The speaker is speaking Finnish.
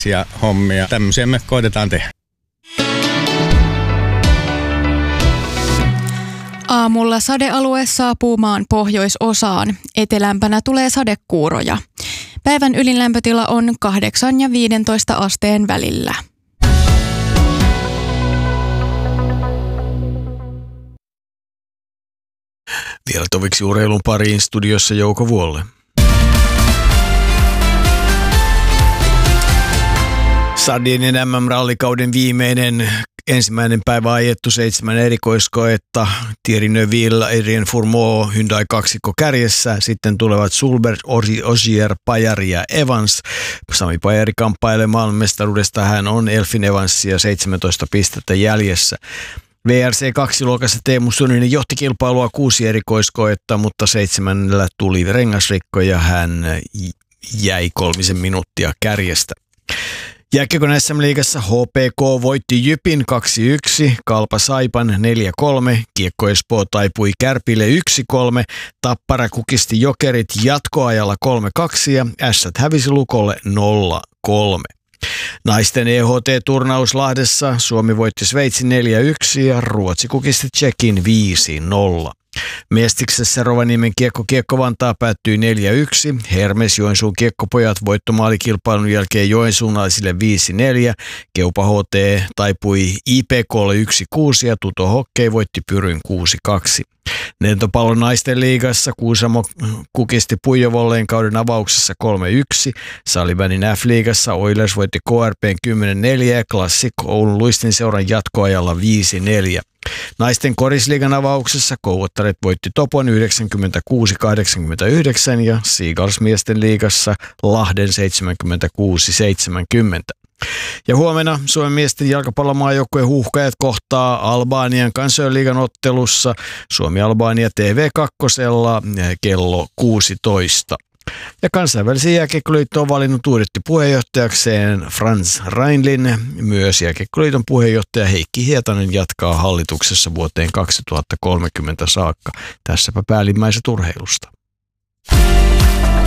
ja hommia. Tämmöisiä me koitetaan tehdä. Aamulla sadealue saapuu maan pohjoisosaan. Etelämpänä tulee sadekuuroja. Päivän ylin lämpötila on 8 ja 15 asteen välillä. Vielä toviksi urheilun pariin studiossa Jouko Vuolle. Sardinien MM-rallikauden viimeinen ensimmäinen päivä ajettu 7 erikoiskoetta. Thierry Neuville, Adrien Fourmaux, Hyundai kaksikko kärjessä. Sitten tulevat Sulberg, Ogier, Pajari ja Evans. Sami Pajari kamppailee maailmanmestaruudesta. Hän on Elfyn Evansia 17 pistettä jäljessä. VRC2-luokassa Teemu Suninen johti kilpailua 6 erikoiskoetta, mutta 7 tuli rengasrikko ja hän jäi 3 minuuttia kärjestä. Jääkiekon SM-liigassa HPK voitti Jypin 2-1, Kalpa Saipan 4-3, Kiekko Espoo taipui Kärpille 1-3, Tappara kukisti Jokerit jatkoajalla 3-2 ja Ässät hävisi Lukolle 0-3. Naisten EHT-turnaus Lahdessa Suomi voitti Sveitsin 4-1 ja Ruotsi kukisti Tšekin 5-0. Mestiksessä Rovaniemen Kiekko Vantaa päättyi 4-1. Hermes Joensuun Kiekkopojat voittomaalikilpailun jälkeen joensuunalaisille 5-4. Keupa HT taipui IPKlle 1-6 ja Tuto Hockey voitti Pyryn 6-2. Lentopallon naisten liigassa Kuusamo kukisti Puijovolleen kauden avauksessa 3-1. Salivänin F-liigassa Oilers voitti KRPn 10-4 ja Classic Oulun Luistin seuran jatkoajalla 5-4. Naisten korisliigan avauksessa Kouvottaret voitti Topon 96-89 ja Seagulls miesten liigassa Lahden 76-70. Ja huomenna Suomen miesten jalkapallomaajoukkueen Huuhkajat kohtaa Albanian kansainliigan ottelussa Suomi-Albania TV2 kello 16. Ja kansainvälisen jääkiekkoliitto on valinnut uudetti puheenjohtajakseen Frans Reinlin. Myös jääkiekkoliiton puheenjohtaja Heikki Hietanen jatkaa hallituksessa vuoteen 2030 saakka. Tässäpä päällimmäiset urheilusta.